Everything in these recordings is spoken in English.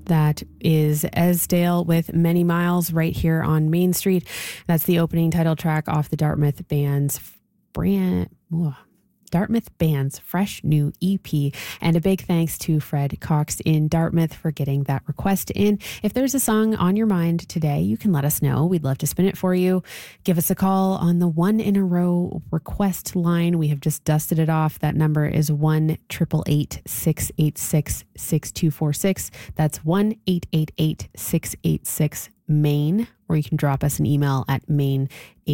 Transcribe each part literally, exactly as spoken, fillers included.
That is Esdale with Many Miles right here on Main Street. That's the opening title track off the Dartmouth Band's brand. Ooh, Dartmouth Band's fresh new E P. And a big thanks to Fred Cox in Dartmouth for getting that request in. If there's a song on your mind today, you can let us know. We'd love to spin it for you. Give us a call on the one in a row request line. We have just dusted it off. That number is one eight eight eight, six eight six, six two four six. That's one eight eight eight, six eight six, MAIN. Or you can drop us an email at mainhfx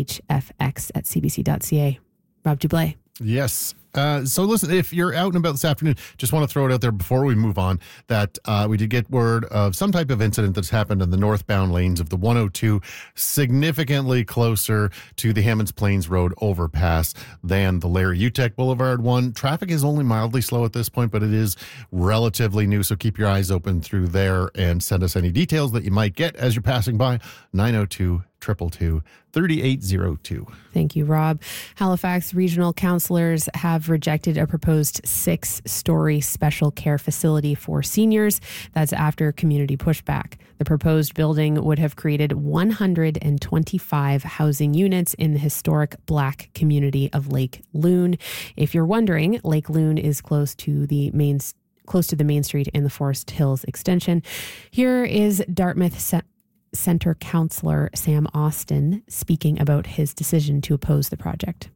at cbc.ca. Rob Dublé. Yes. Uh, so listen, if you're out and about this afternoon, just want to throw it out there before we move on that uh, we did get word of some type of incident that's happened in the northbound lanes of the one oh two, significantly closer to the Hammonds Plains Road overpass than the Larry Utek Boulevard one. Traffic is only mildly slow at this point, but it is relatively new, so keep your eyes open through there and send us any details that you might get as you're passing by. nine oh two, two two two, three eight zero two. Thank you, Rob. Halifax regional councillors have rejected a proposed six-story special care facility for seniors. That's after community pushback. The proposed building would have created one hundred twenty-five housing units in the historic Black community of Lake Loon. If you're wondering, Lake Loon is close to the main close to the Main Street and the Forest Hills extension. Here is Dartmouth Se- Centre Councillor Sam Austin speaking about his decision to oppose the project.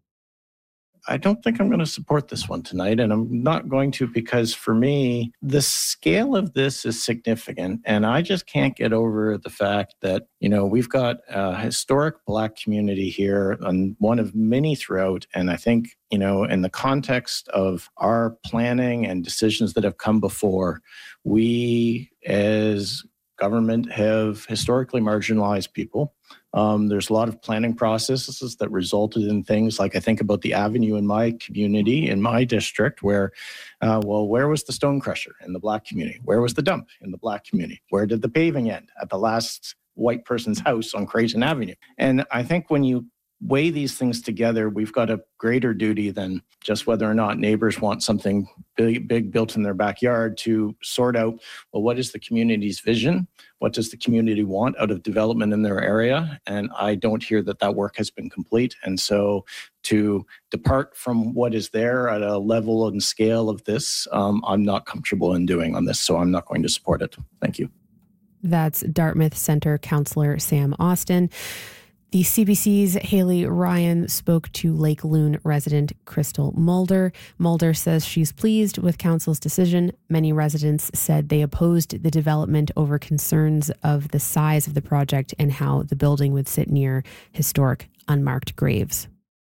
I don't think I'm going to support this one tonight, and I'm not going to because for me, the scale of this is significant, and I just can't get over the fact that, you know, we've got a historic Black community here, and one of many throughout, and I think, you know, in the context of our planning and decisions that have come before, we as government have historically marginalized people. Um, there's a lot of planning processes that resulted in things like, I think about the avenue in my community, in my district, where, uh, well, where was the stone crusher in the Black community? Where was the dump in the Black community? Where did the paving end? At the last white person's house on Creighton Avenue. And I think when you weigh these things together, we've got a greater duty than just whether or not neighbors want something big, big built in their backyard to sort out, well, what is the community's vision? What does the community want out of development in their area? And I don't hear that that work has been complete. And so to depart from what is there at a level and scale of this, um, I'm not comfortable in doing on this. So I'm not going to support it. Thank you. That's Dartmouth Centre Councillor Sam Austin. The C B C's Haley Ryan spoke to Lake Loon resident Crystal Mulder. Mulder says she's pleased with council's decision. Many residents said they opposed the development over concerns of the size of the project and how the building would sit near historic unmarked graves.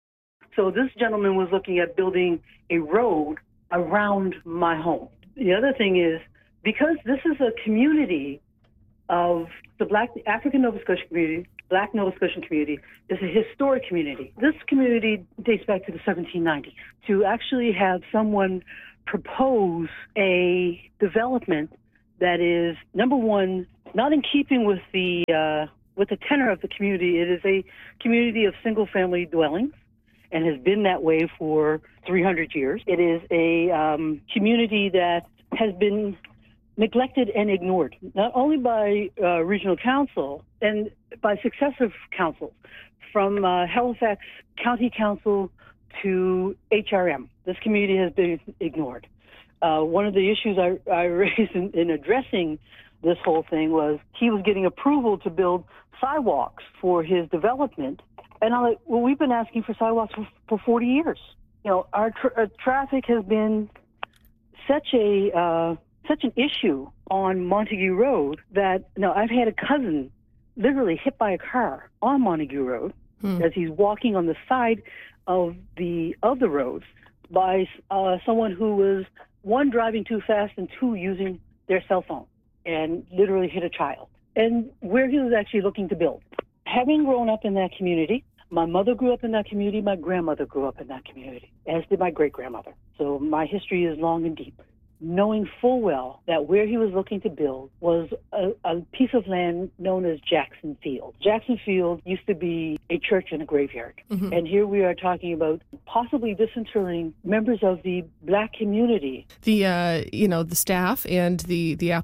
So this gentleman was looking at building a road around my home. The other thing is, because this is a community of the Black African Nova Scotia community, Black Nova Scotian community, is a historic community. This community dates back to the seventeen nineties. To actually have someone propose a development that is, number one, not in keeping with the uh, with the tenor of the community. It is a community of single-family dwellings and has been that way for three hundred years. It is a um, community that has been neglected and ignored, not only by uh, regional council and by successive councils, from uh, Halifax County Council to H R M. This community has been ignored. Uh, one of the issues I, I raised in, in addressing this whole thing was he was getting approval to build sidewalks for his development. And I'm like, well, we've been asking for sidewalks for, for forty years. You know, our, tra- our traffic has been such a... Uh, such an issue on Montague Road that, no, I've had a cousin literally hit by a car on Montague Road hmm. as he's walking on the side of the of the road by uh, someone who was, one, driving too fast, and two, using their cell phone, and literally hit a child. And where he was actually looking to build. Having grown up in that community, my mother grew up in that community, my grandmother grew up in that community, as did my great-grandmother. So my history is long and deep. Knowing full well that where he was looking to build was a, a piece of land known as Jackson Field. Jackson Field used to be a church and a graveyard. Mm-hmm. And here we are talking about possibly disinterring members of the Black community. The, uh, you know, the staff and the, the applicant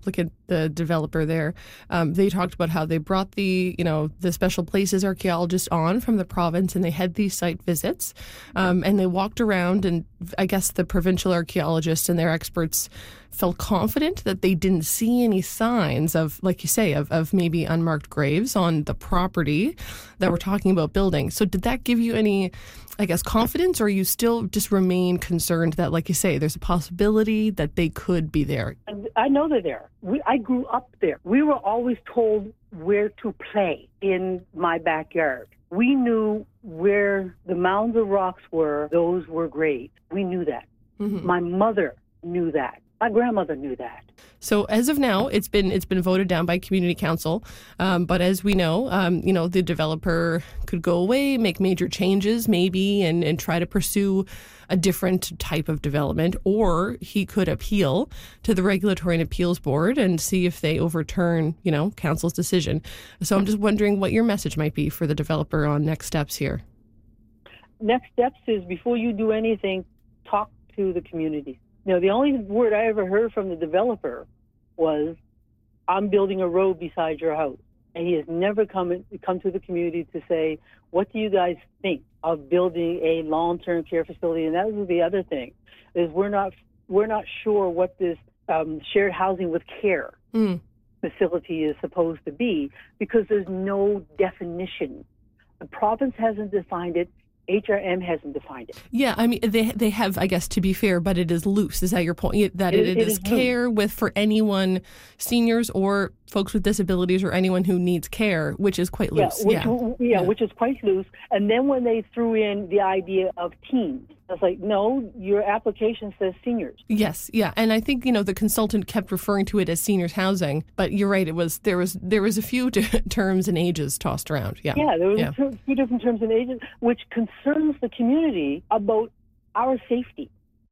the developer there, um, they talked about how they brought the, you know, the special places archaeologists on from the province, and they had these site visits, um, and they walked around, and I guess the provincial archaeologists and their experts felt confident that they didn't see any signs of, like you say, of, of maybe unmarked graves on the property that we're talking about building. So did that give you any, I guess, confidence, or you still just remain concerned that, like you say, there's a possibility that they could be there? I know they're there. We, I grew up there. We were always told where to play in my backyard. We knew where the mounds of rocks were. Those were graves. We knew that. Mm-hmm. My mother knew that. My grandmother knew that. So as of now, it's been it's been voted down by community council. Um, but as we know, um, you know, the developer could go away, make major changes, maybe, and, and try to pursue a different type of development, or he could appeal to the Regulatory and Appeals Board and see if they overturn, you know, council's decision. So I'm just wondering what your message might be for the developer on next steps here. Next steps is, before you do anything, talk to the community. You know, the only word I ever heard from the developer was, I'm building a road beside your house. And he has never come in, come to the community to say, what do you guys think of building a long-term care facility? And that was the other thing, is we're not we're not sure what this um, shared housing with care mm. facility is supposed to be, because there's no definition. The province hasn't defined it. H R M hasn't defined it. Yeah, I mean, they they have, I guess, to be fair, but it is loose. Is that your point? That it, it, it is, is care with for anyone, seniors or folks with disabilities or anyone who needs care, which is quite loose. Yeah, which, yeah. yeah, yeah, which is quite loose. And then when they threw in the idea of teens, I was like, no, your application says seniors. Yes, yeah, and I think, you know, the consultant kept referring to it as seniors housing, but you're right. It was there was there was a few t- terms and ages tossed around. Yeah, yeah, there was yeah. a few different terms and ages, which concerns the community about our safety.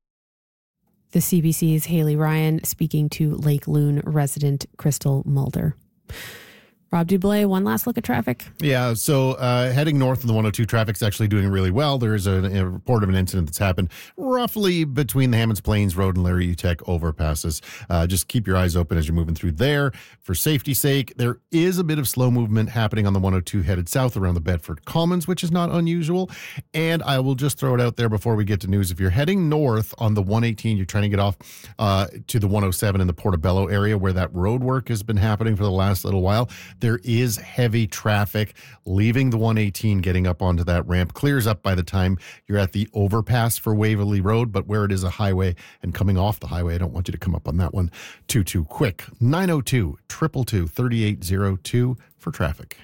The C B C's Haley Ryan speaking to Lake Loon resident Crystal Mulder. Rob Dublé, one last look at traffic. Yeah, so uh, heading north of the one oh two, traffic's actually doing really well. There is a, a report of an incident that's happened roughly between the Hammonds Plains Road and Larry Utek overpasses. Uh, just keep your eyes open as you're moving through there. For safety's sake, there is a bit of slow movement happening on the one oh two headed south around the Bedford Commons, which is not unusual. And I will just throw it out there before we get to news. If you're heading north on the one eighteen, you're trying to get off uh, to the one oh seven in the Portobello area where that road work has been happening for the last little while. There is heavy traffic leaving the one eighteen, getting up onto that ramp. Clears up by the time you're at the overpass for Waverly Road, but where it is a highway and coming off the highway, I don't want you to come up on that one too, too quick. nine oh two, two two two, three eight oh two for traffic.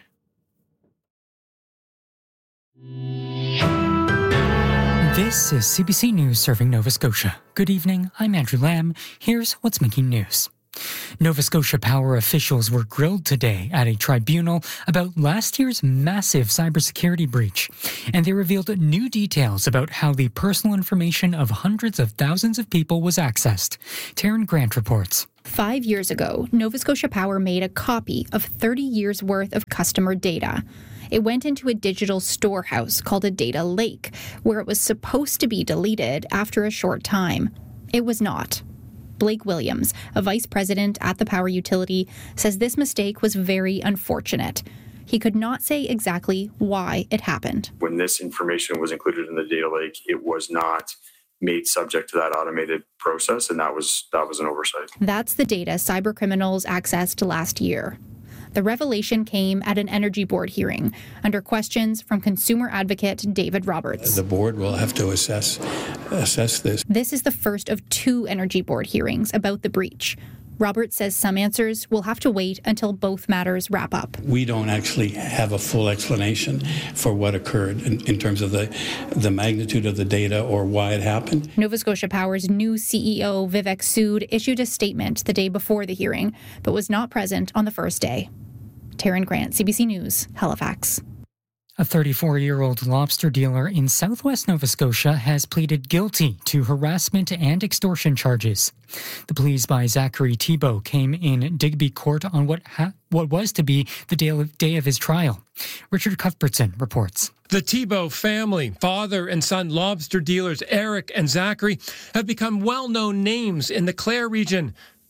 This is C B C News serving Nova Scotia. Good evening, I'm Andrew Lamb. Here's what's making news. Nova Scotia Power officials were grilled today at a tribunal about last year's massive cybersecurity breach, and they revealed new details about how the personal information of hundreds of thousands of people was accessed. Taryn Grant reports. Five years ago, Nova Scotia Power made a copy of thirty years' worth of customer data. It went into a digital storehouse called a data lake, where it was supposed to be deleted after a short time. It was not. Blake Williams, a vice president at the power utility, says this mistake was very unfortunate. He could not say exactly why it happened. When this information was included in the data lake, it was not made subject to that automated process, and that was that was an oversight. That's the data cybercriminals accessed last year. The revelation came at an Energy Board hearing under questions from consumer advocate David Roberts. The board will have to assess assess this. This is the first of two Energy Board hearings about the breach. Roberts says some answers will have to wait until both matters wrap up. We don't actually have a full explanation for what occurred in, in terms of the, the magnitude of the data or why it happened. Nova Scotia Power's new C E O, Vivek Sood, issued a statement the day before the hearing, but was not present on the first day. Taryn Grant, C B C News, Halifax. A thirty-four-year-old lobster dealer in southwest Nova Scotia has pleaded guilty to harassment and extortion charges. The pleas by Zachary Thibault came in Digby Court on what ha- what was to be the day of, day of his trial. Richard Cuthbertson reports. The Thibault family, father and son lobster dealers Eric and Zachary, have become well-known names in the Clare region.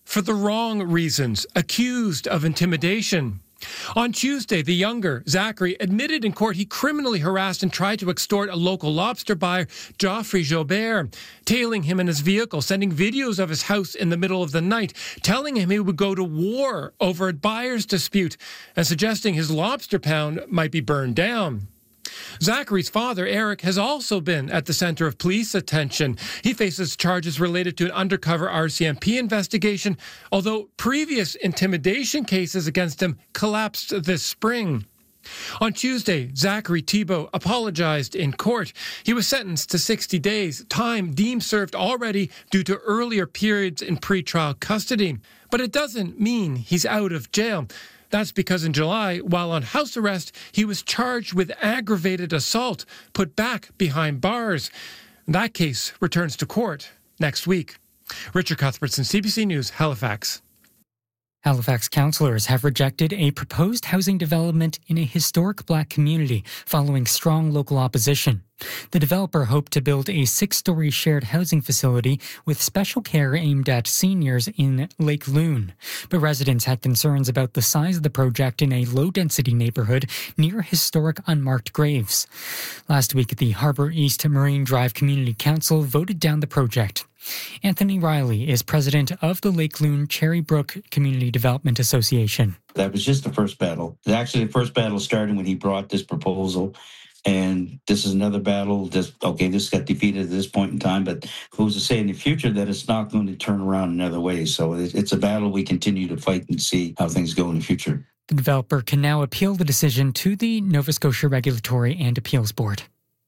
for the wrong reasons, accused of intimidation. On Tuesday, the younger, Zachary, admitted in court he criminally harassed and tried to extort a local lobster buyer, Geoffrey Jobert, tailing him in his vehicle, sending videos of his house in the middle of the night, telling him he would go to war over a buyer's dispute, and suggesting his lobster pound might be burned down. Zachary's father, Eric, has also been at the center of police attention. He faces charges related to an undercover R C M P investigation, although previous intimidation cases against him collapsed this spring. On Tuesday, Zachary Thibault apologized in court. He was sentenced to sixty days, time deemed served already due to earlier periods in pretrial custody. But it doesn't mean he's out of jail. That's because in July, while on house arrest, he was charged with aggravated assault, put back behind bars. That case returns to court next week. Richard Cuthbertson, C B C News, Halifax. Halifax councillors have rejected a proposed housing development in a historic black community following strong local opposition. The developer hoped to build a six-story shared housing facility with special care aimed at seniors in Lake Loon. But residents had concerns about the size of the project in a low-density neighborhood near historic unmarked graves. Last week, the Harbour East Marine Drive Community Council voted down the project. Anthony Riley is president of the Lake Loon Cherry Brook Community Development Association. That was just the first battle. Actually, the first battle started when he brought this proposal. And this is another battle. Just, okay, this got defeated at this point in time, but who's to say in the future that it's not going to turn around another way? So it's a battle we continue to fight and see how things go in the future. The developer can now appeal the decision to the Nova Scotia Regulatory and Appeals Board.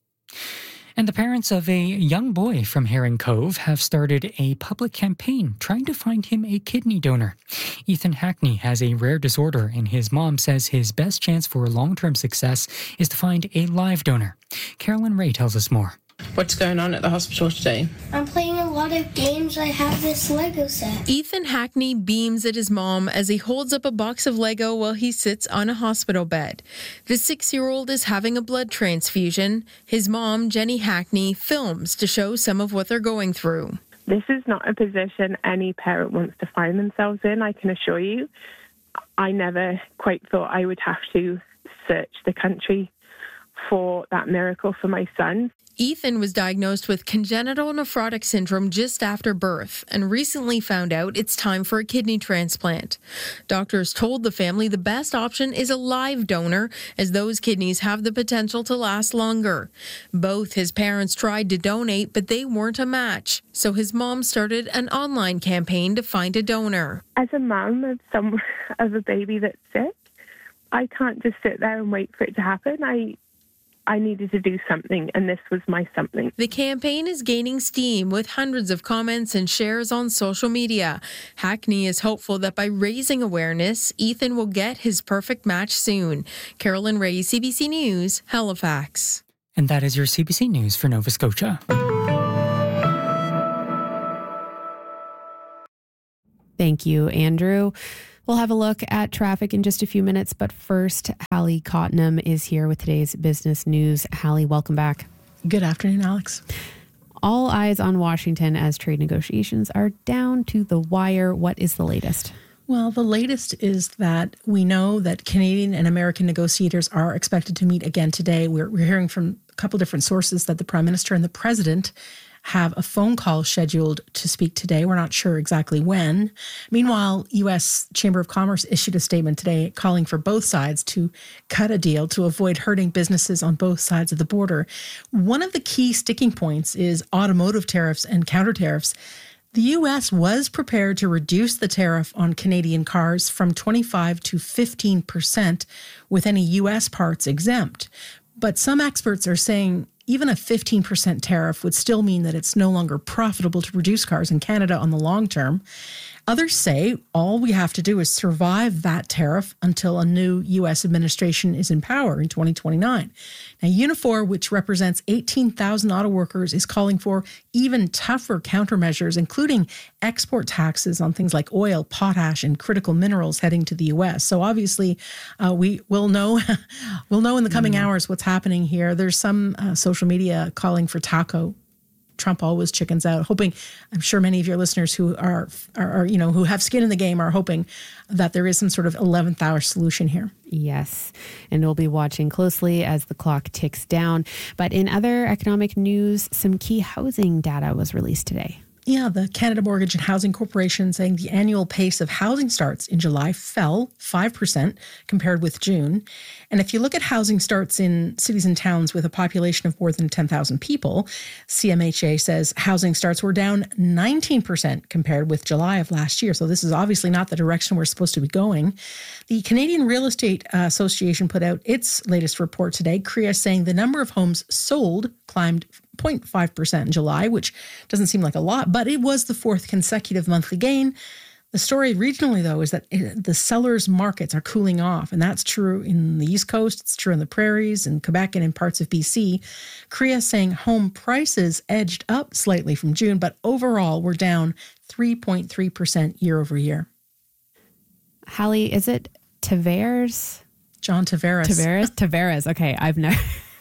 And the parents of a young boy from Herring Cove have started a public campaign trying to find him a kidney donor. Ethan Hackney has a rare disorder, and his mom says his best chance for long-term success is to find a live donor. Carolyn Ray tells us more. What's going on at the hospital today? I'm playing a lot of games. I have this Lego set. Ethan Hackney beams at his mom as he holds up a box of Lego while he sits on a hospital bed. The six-year-old is having a blood transfusion. His mom, Jenny Hackney, films to show some of what they're going through. This is not a position any parent wants to find themselves in, I can assure you. I never quite thought I would have to search the country for that miracle for my son. Ethan was diagnosed with congenital nephrotic syndrome just after birth and recently found out it's time for a kidney transplant. Doctors told the family the best option is a live donor, as those kidneys have the potential to last longer. Both his parents tried to donate, but they weren't a match. So his mom started an online campaign to find a donor. As a mom of some of a baby that's sick, I can't just sit there and wait for it to happen. I I needed to do something, and this was my something. The campaign is gaining steam with hundreds of comments and shares on social media. Hackney is hopeful that by raising awareness, Ethan will get his perfect match soon. Carolyn Ray, C B C News, Halifax. And that is your C B C News for Nova Scotia. Thank you, Andrew. We'll have a look at traffic in just a few minutes, but first, Hallie Cottenham is here with today's business news. Hallie, welcome back. Good afternoon, Alex. All eyes on Washington as trade negotiations are down to the wire. What is the latest? Well, the latest is that we know that Canadian and American negotiators are expected to meet again today. We're, we're hearing from a couple different sources that the Prime Minister and the President have a phone call scheduled to speak today. We're not sure exactly when. Meanwhile, U S Chamber of Commerce issued a statement today calling for both sides to cut a deal to avoid hurting businesses on both sides of the border. One of the key sticking points is automotive tariffs and counter tariffs. The U S was prepared to reduce the tariff on Canadian cars from twenty-five to fifteen percent with any U S parts exempt. But some experts are saying even a fifteen percent tariff would still mean that it's no longer profitable to produce cars in Canada on the long term. Others say all we have to do is survive that tariff until a new U S administration is in power in twenty twenty-nine. Now, Unifor, which represents eighteen thousand auto workers, is calling for even tougher countermeasures, including export taxes on things like oil, potash, and critical minerals heading to the U S. So obviously, uh, we will know we'll know in the coming mm. hours what's happening here. There's some uh, social media calling for taco Trump always chickens out, hoping, I'm sure many of your listeners who are, are, are, you know, who have skin in the game are hoping that there is some sort of eleventh hour solution here. Yes. And we'll be watching closely as the clock ticks down. But in other economic news, some key housing data was released today. Yeah, the Canada Mortgage and Housing Corporation saying the annual pace of housing starts in July fell five percent compared with June. And if you look at housing starts in cities and towns with a population of more than ten thousand people, C M H A says housing starts were down nineteen percent compared with July of last year. So this is obviously not the direction we're supposed to be going. The Canadian Real Estate Association put out its latest report today, C R E A saying the number of homes sold climbed zero point five percent in July, which doesn't seem like a lot, but it was the fourth consecutive monthly gain. The story regionally, though, is that the sellers' markets are cooling off, and that's true in the East Coast, it's true in the prairies, in Quebec, and in parts of B C. C R E A saying home prices edged up slightly from June, but overall we're down three point three percent year over year. Hallie, is it Tavares? John Tavares. Tavares? Tavares. Okay, I've never...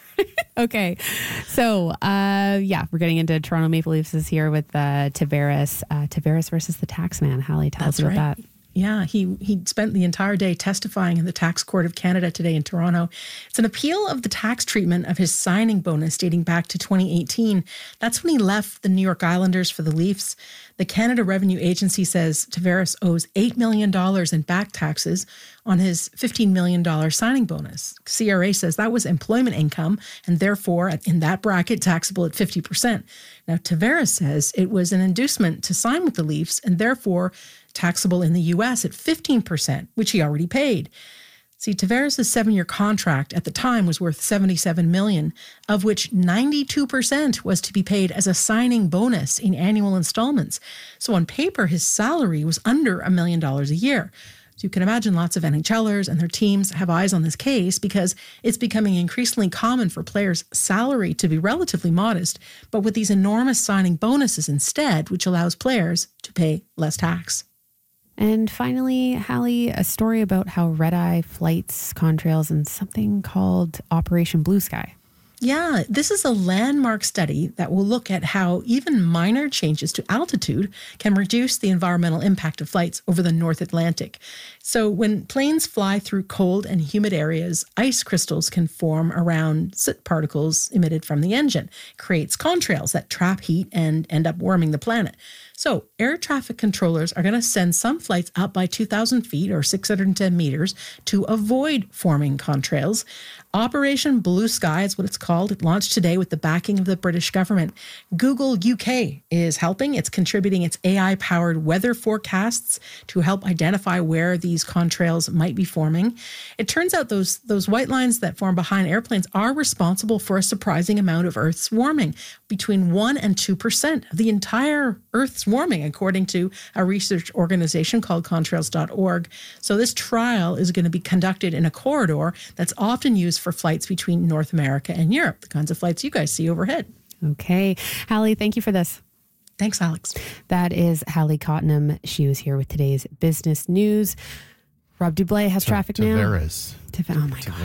Okay. So, uh, yeah, we're getting into Toronto Maple Leafs this year with uh, Tavares. Uh, Tavares versus the taxman. Hallie, tell That's us about right. that. Yeah, he he spent the entire day testifying in the Tax Court of Canada today in Toronto. It's an appeal of the tax treatment of his signing bonus dating back to twenty eighteen. That's when he left the New York Islanders for the Leafs. The Canada Revenue Agency says Tavares owes eight million dollars in back taxes on his fifteen million dollars signing bonus. C R A says that was employment income and therefore, in that bracket, taxable at fifty percent. Now, Tavares says it was an inducement to sign with the Leafs and therefore taxable in the U S at fifteen percent, which he already paid. See, Tavares' seven-year contract at the time was worth seventy-seven million dollars, of which ninety-two percent was to be paid as a signing bonus in annual installments. So on paper, his salary was under a million dollars a year. So you can imagine lots of NHLers and their teams have eyes on this case because it's becoming increasingly common for players' salary to be relatively modest, but with these enormous signing bonuses instead, which allows players to pay less tax. And finally, Hallie, a story about how red-eye flights, contrails, and something called Operation Blue Sky. Yeah, this is a landmark study that will look at how even minor changes to altitude can reduce the environmental impact of flights over the North Atlantic. So when planes fly through cold and humid areas, ice crystals can form around soot particles emitted from the engine. It creates contrails that trap heat and end up warming the planet. So air traffic controllers are going to send some flights up by two thousand feet or six hundred ten meters to avoid forming contrails. Operation Blue Sky is what it's called. It launched today with the backing of the British government. Google U K is helping. It's contributing its A I-powered weather forecasts to help identify where these contrails might be forming. It turns out those, those white lines that form behind airplanes are responsible for a surprising amount of Earth's warming, between one and two percent of the entire Earth's warming, according to a research organization called contrails dot org. So this trial is going to be conducted in a corridor that's often used for flights between North America and Europe, the kinds of flights you guys see overhead. Okay. Hallie, thank you for this. Thanks, Alex. That is Hallie Cottenham. She was here with today's business news. Rob Dublé has traffic now. Tavares. Oh, my God.